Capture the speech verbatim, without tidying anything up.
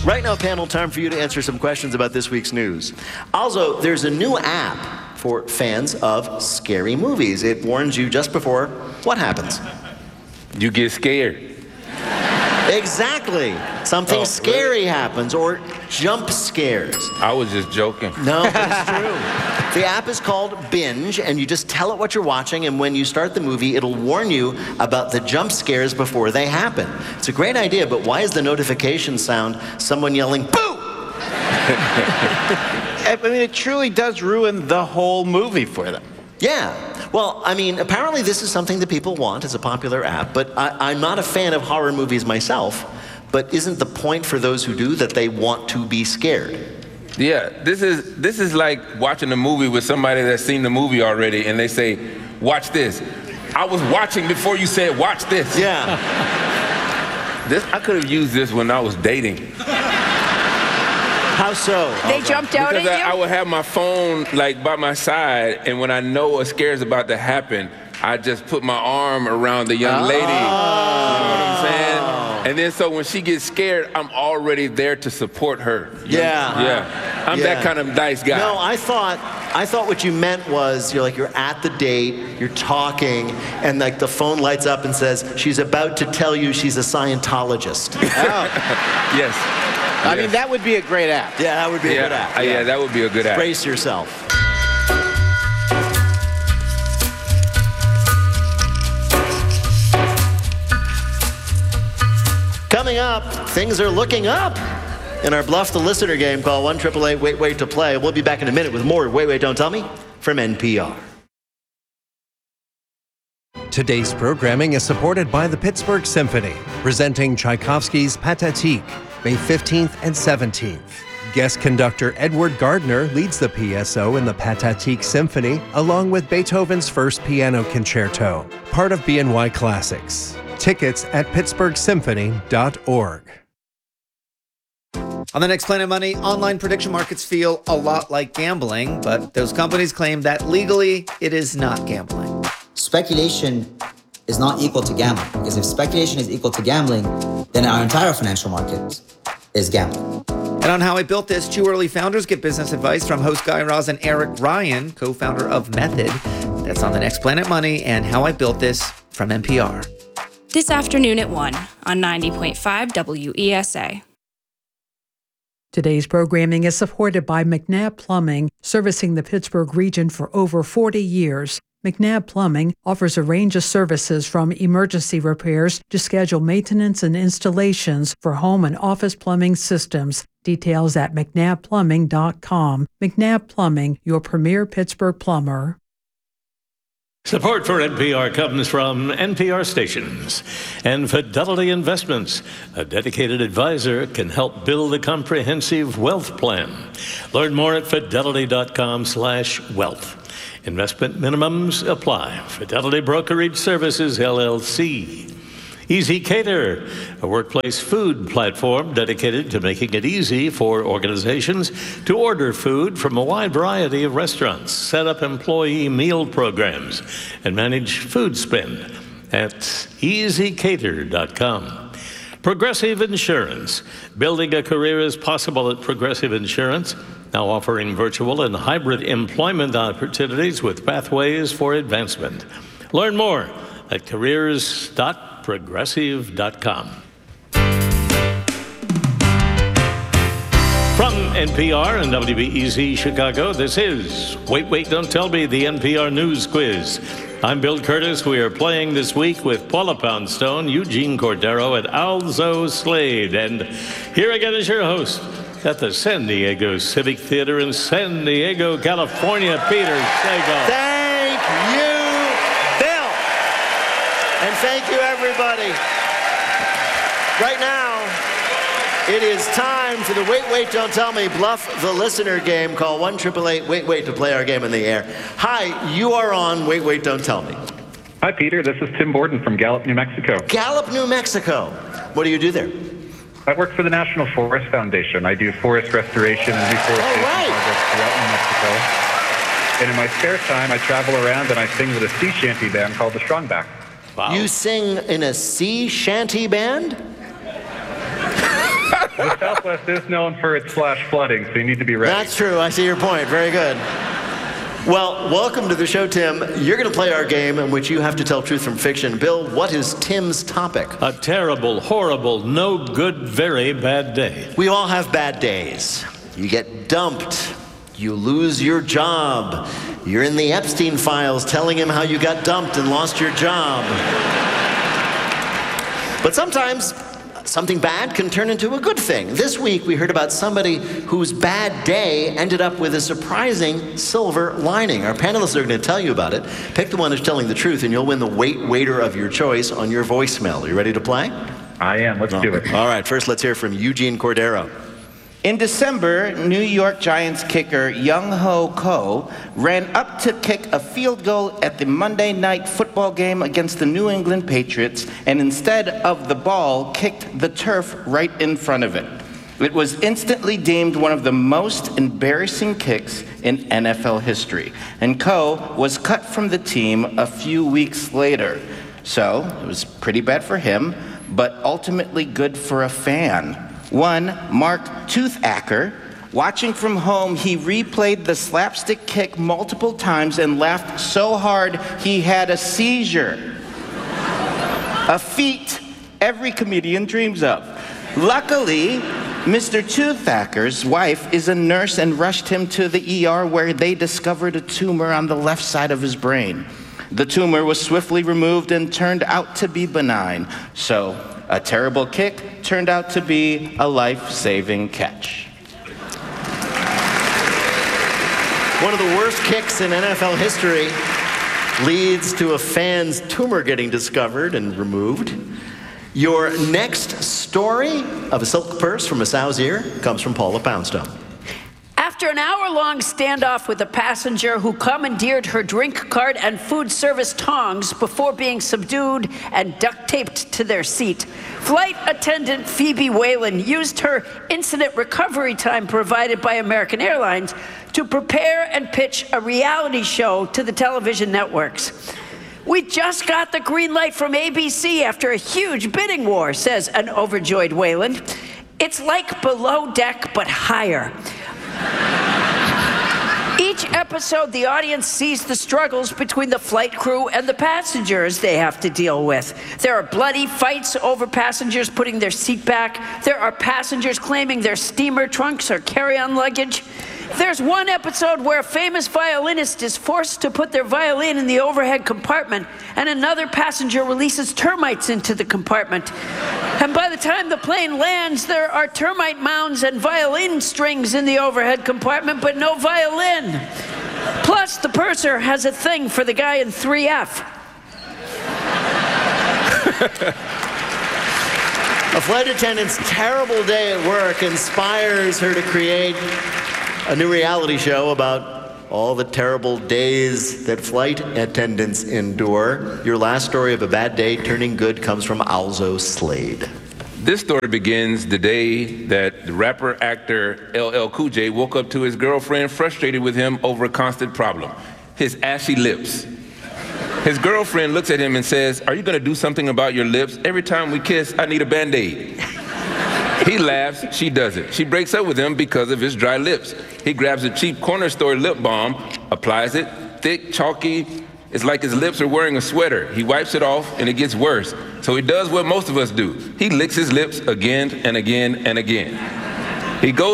Right now, panel, time for you to answer some questions about this week's news. Also, there's a new app for fans of scary movies. It warns you just before what happens. You get scared. Exactly. Something Oh, scary really? happens, or jump scares. I was just joking. No, it's true. The app is called Binge, and you just tell it what you're watching, and when you start the movie, it'll warn you about the jump scares before they happen. It's a great idea, but why is the notification sound someone yelling, boo? I mean, it truly does ruin the whole movie for them. Yeah. Well, I mean, apparently this is something that people want. It's a popular app, but I, I'm not a fan of horror movies myself. But isn't the point for those who do that they want to be scared? Yeah, this is this is like watching a movie with somebody that's seen the movie already, and they say, "Watch this." I was watching before you said, "Watch this." Yeah. This I could have used this when I was dating. How so? They jumped out Because at I, I you? would have my phone like by my side, and when I know a scare is about to happen, I just put my arm around the young lady. You know what I'm saying? And then so when she gets scared, I'm already there to support her. Yeah. Yeah. I'm Yeah. that kind of nice guy. No, I thought I thought what you meant was you're like you're at the date, you're talking, and like the phone lights up and says she's about to tell you she's a Scientologist. Yes. I mean, that would be a great app. Yeah, that would be a Yeah, good app. uh, yeah, that would be a good app. Brace yourself. Coming up, things are looking up in our Bluff the Listener game. Call one eight eight eight wait wait to play. We'll be back in a minute with more Wait Wait Don't Tell Me from N P R. Today's programming is supported by the Pittsburgh Symphony, presenting Tchaikovsky's Pathetique, May fifteenth and seventeenth. Guest conductor Edward Gardner leads the P S O in the Pathetique Symphony, along with Beethoven's First Piano Concerto, part of B N Y Classics. Tickets at pittsburgh symphony dot org. On the next Planet Money, online prediction markets feel a lot like gambling, but those companies claim that legally it is not gambling. Speculation is not equal to gambling, because if speculation is equal to gambling, then our entire financial market is gambling. And on How I Built This, two early founders get business advice from host Guy Raz and Eric Ryan, co-founder of Method. That's on the next Planet Money and How I Built This from N P R. This afternoon at one on ninety point five W E S A. Today's programming is supported by McNabb Plumbing, servicing the Pittsburgh region for over forty years. McNabb Plumbing offers a range of services from emergency repairs to scheduled maintenance and installations for home and office plumbing systems. Details at mcnabb plumbing dot com. McNabb Plumbing, your premier Pittsburgh plumber. Support for N P R comes from N P R stations and Fidelity Investments. A dedicated advisor can help build a comprehensive wealth plan. Learn more at fidelity dot com slash wealth. Investment minimums apply. Fidelity Brokerage Services, L L C. Easy Cater, a workplace food platform dedicated to making it easy for organizations to order food from a wide variety of restaurants, set up employee meal programs, and manage food spend at easy cater dot com. Progressive Insurance. Building a career is possible at Progressive Insurance, now offering virtual and hybrid employment opportunities with pathways for advancement. Learn more at careers dot progressive dot com. From N P R and W B E Z Chicago, this is Wait, Wait, Don't Tell Me, the N P R News Quiz. I'm Bill Curtis. We are playing this week with Paula Poundstone, Eugene Cordero, and Alzo Slade. And here again is your host at the San Diego Civic Theater in San Diego, California, Peter Sagal. Thank you, Bill. And thank you, everybody. Right now, it is time for the Wait, Wait, Don't Tell Me Bluff the Listener game. Call one eight eight eight wait wait to play our game in the air. Hi, you are on Wait, Wait, Don't Tell Me. Hi, Peter. This is Tim Borden from Gallup, New Mexico. Gallup, New Mexico. What do you do there? I work for the National Forest Foundation. I do forest restoration and reforestation right. projects throughout New Mexico. And in my spare time, I travel around and I sing with a sea shanty band called the Strongback. Wow. You sing in a sea shanty band? The Southwest is known for its flash flooding, so you need to be ready. That's true. I see your point. Very good. Well, welcome to the show, Tim. You're going to play our game in which you have to tell truth from fiction. Bill, what is Tim's topic? A terrible, horrible, no good, very bad day. We all have bad days. You get dumped. You lose your job. You're in the Epstein files telling him how you got dumped and lost your job. But sometimes something bad can turn into a good thing. This week we heard about somebody whose bad day ended up with a surprising silver lining. Our panelists are going to tell you about it. Pick the one who's telling the truth and you'll win the wait waiter of your choice on your voicemail. Are you ready to play? I am. Let's oh. do it. All right, first let's hear from Eugene Cordero. In December, New York Giants kicker Young-Ho Ko ran up to kick a field goal at the Monday night football game against the New England Patriots, and instead of the ball, kicked the turf right in front of it. It was instantly deemed one of the most embarrassing kicks in N F L history, and Ko was cut from the team a few weeks later. So, it was pretty bad for him, but ultimately good for a fan. One, Mark Toothacker. Watching from home, he replayed the slapstick kick multiple times and laughed so hard he had a seizure. A feat every comedian dreams of. Luckily, Mister Toothacker's wife is a nurse and rushed him to the E R where they discovered a tumor on the left side of his brain. The tumor was swiftly removed and turned out to be benign. So, a terrible kick turned out to be a life-saving catch. One of the worst kicks in N F L history leads to a fan's tumor getting discovered and removed. Your next story of a silk purse from a sow's ear comes from Paula Poundstone. After an hour-long standoff with a passenger who commandeered her drink cart and food service tongs before being subdued and duct-taped to their seat, flight attendant Phoebe Whalen used her incident recovery time provided by American Airlines to prepare and pitch a reality show to the television networks. We just got the green light from A B C after a huge bidding war, says an overjoyed Whalen. It's like Below Deck, but higher. Each episode, the audience sees the struggles between the flight crew and the passengers they have to deal with. There are bloody fights over passengers putting their seat back. There are passengers claiming their steamer trunks or carry-on luggage. There's one episode where a famous violinist is forced to put their violin in the overhead compartment, and another passenger releases termites into the compartment. And by the time the plane lands, there are termite mounds and violin strings in the overhead compartment, but no violin. Plus, the purser has a thing for the guy in three F. A flight attendant's terrible day at work inspires her to create a new reality show about all the terrible days that flight attendants endure. Your last story of a bad day turning good comes from Alzo Slade. This story begins the day that the rapper actor L L Cool J woke up to his girlfriend frustrated with him over a constant problem, his ashy lips. His girlfriend looks at him and says, "Are you gonna do something about your lips? Every time we kiss, I need a Band-Aid." He laughs, she doesn't. She breaks up with him because of his dry lips. He grabs a cheap corner store lip balm, applies it, thick, chalky. It's like his lips are wearing a sweater. He wipes it off and it gets worse. So he does what most of us do. He licks his lips again and again and again. He goes